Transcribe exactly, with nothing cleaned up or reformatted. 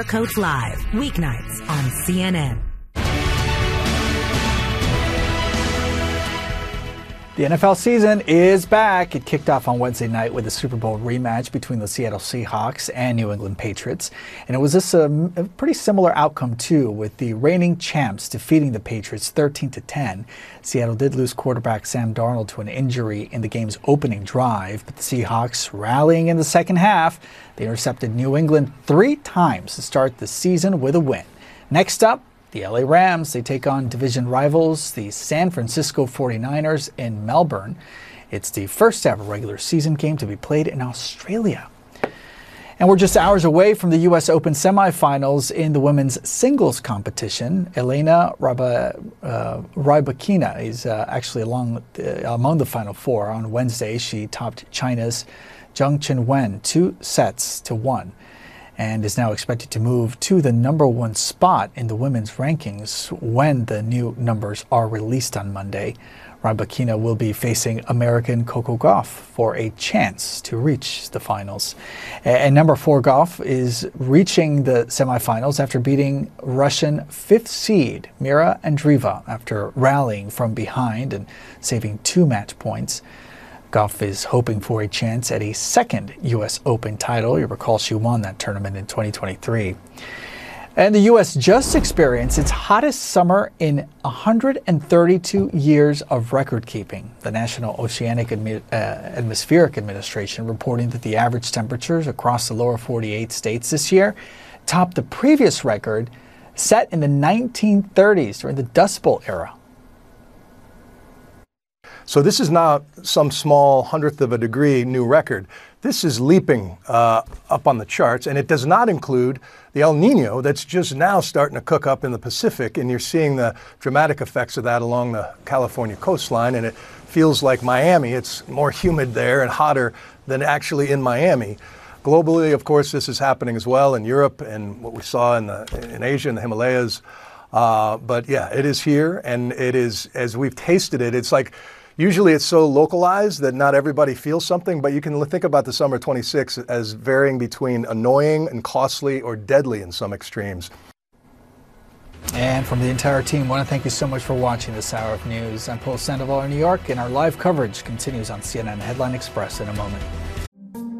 Coach Live, weeknights on C N N. The N F L season is back. It kicked off on Wednesday night with a Super Bowl rematch between the Seattle Seahawks and New England Patriots. And it was this um, a pretty similar outcome, too, with the reigning champs defeating the Patriots thirteen to ten. Seattle did lose quarterback Sam Darnold to an injury in the game's opening drive, but the Seahawks rallying in the second half. They intercepted New England three times to start the season with a win. Next up, the L A Rams, they take on division rivals, the San Francisco forty-niners in Melbourne. It's the first ever regular season game to be played in Australia. And we're just hours away from the U S Open semifinals in the women's singles competition. Elena Ryba, uh, Rybakina is uh, actually along the, among the final four. On Wednesday, she topped China's Zheng Qinwen two sets to one, and is now expected to move to the number one spot in the women's rankings when the new numbers are released on Monday. Rybakina will be facing American Coco Gauff for a chance to reach the finals. And number four Gauff is reaching the semifinals after beating Russian fifth seed Mira Andreeva after rallying from behind and saving two match points. Gauff is hoping for a chance at a second U S Open title. You recall she won that tournament in twenty twenty-three. And the U S just experienced its hottest summer in one hundred thirty-two years of record keeping. The National Oceanic Admi- uh, Atmospheric Administration reporting that the average temperatures across the lower forty-eight states this year topped the previous record set in the nineteen thirties during the Dust Bowl era. So this is not some small hundredth of a degree new record. This is leaping uh, up on the charts, and it does not include the El Nino that's just now starting to cook up in the Pacific, and you're seeing the dramatic effects of that along the California coastline, and it feels like Miami. It's more humid there and hotter than actually in Miami. Globally, of course, this is happening as well in Europe and what we saw in, the, in Asia, in the Himalayas. Uh, but yeah, it is here, and it is, as we've tasted it, it's like, usually it's so localized that not everybody feels something, but you can think about the summer twenty-six as varying between annoying and costly or deadly in some extremes. And from the entire team, I want to thank you so much for watching this hour of news. I'm Paul Sandoval in New York, and our live coverage continues on C N N Headline Express in a moment.